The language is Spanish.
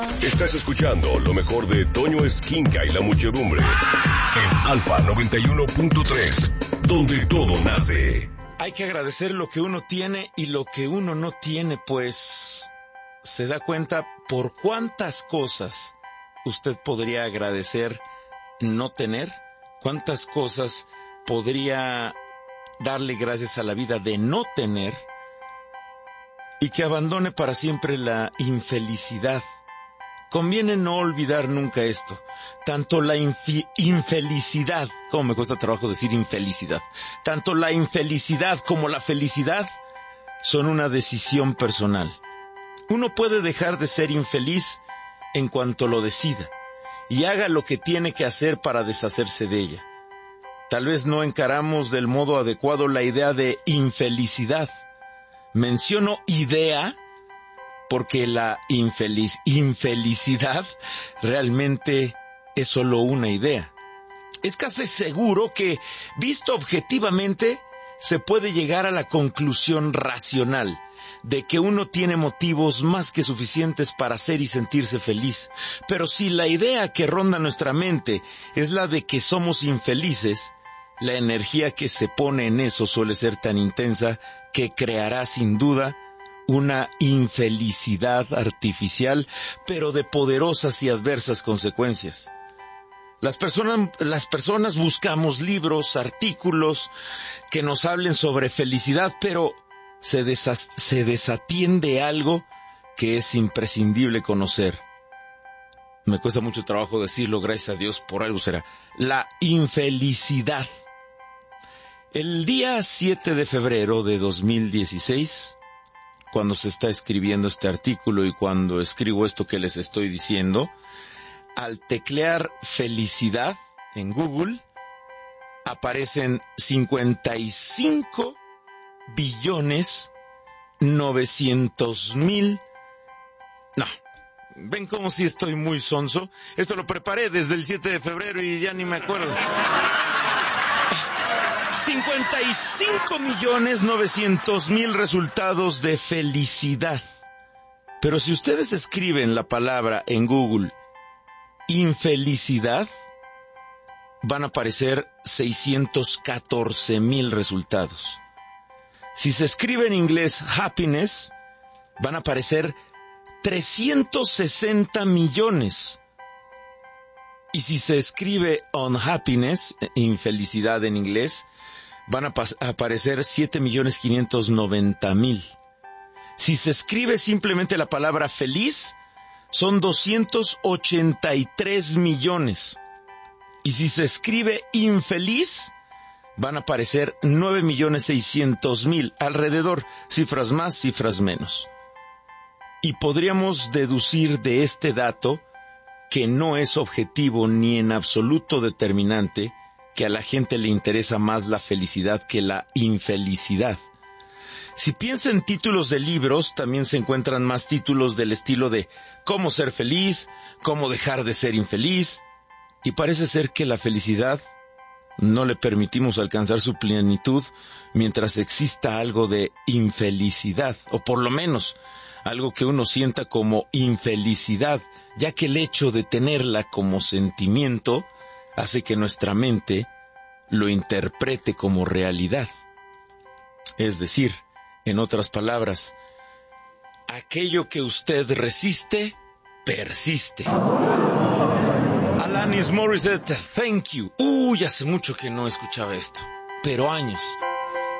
Estás escuchando lo mejor de Toño Esquinca y la muchedumbre en Alfa 91.3, donde todo nace. Hay que agradecer lo que uno tiene y lo que uno no tiene, pues se da cuenta por cuántas cosas usted podría agradecer no tener, cuántas cosas podría darle gracias a la vida de no tener, y que abandone para siempre la infelicidad. Conviene no olvidar nunca esto. Tanto la infelicidad, como me cuesta trabajo decir infelicidad, tanto la infelicidad como la felicidad son una decisión personal. Uno puede dejar de ser infeliz en cuanto lo decida y haga lo que tiene que hacer para deshacerse de ella. Tal vez no encaramos del modo adecuado la idea de infelicidad. Menciono idea porque la infelicidad realmente es solo una idea. Es casi seguro que, visto objetivamente, se puede llegar a la conclusión racional de que uno tiene motivos más que suficientes para ser y sentirse feliz. Pero si la idea que ronda nuestra mente es la de que somos infelices, la energía que se pone en eso suele ser tan intensa que creará sin duda una infelicidad artificial, pero de poderosas y adversas consecuencias. Las personas buscamos libros, artículos que nos hablen sobre felicidad, pero se desatiende algo que es imprescindible conocer. Me cuesta mucho trabajo decirlo, gracias a Dios, por algo será. La infelicidad. El día 7 de febrero de 2016, cuando se está escribiendo este artículo y cuando escribo esto que les estoy diciendo, al teclear felicidad en Google, aparecen 55.900.000. No, ven como si estoy muy sonso. Esto lo preparé desde el 7 de febrero y ya ni me acuerdo. 55.900.000 resultados de felicidad. Pero si ustedes escriben la palabra en Google infelicidad, van a aparecer 614.000 resultados. Si se escribe en inglés happiness, van a aparecer 360 millones. Y si se escribe unhappiness, infelicidad en inglés, van a aparecer 7.590.000. Si se escribe simplemente la palabra feliz, son 283 millones. Y si se escribe infeliz, van a aparecer 9.600.000, alrededor, cifras más, cifras menos. Y podríamos deducir de este dato, que no es objetivo ni en absoluto determinante, que a la gente le interesa más la felicidad que la infelicidad. Si piensa en títulos de libros, también se encuentran más títulos del estilo de cómo ser feliz, cómo dejar de ser infeliz, y parece ser que la felicidad no le permitimos alcanzar su plenitud mientras exista algo de infelicidad, o por lo menos algo que uno sienta como infelicidad, ya que el hecho de tenerla como sentimiento hace que nuestra mente lo interprete como realidad. Es decir, en otras palabras, aquello que usted resiste, persiste. Alanis Morissette, Thank You. Hace mucho que no escuchaba esto, pero años.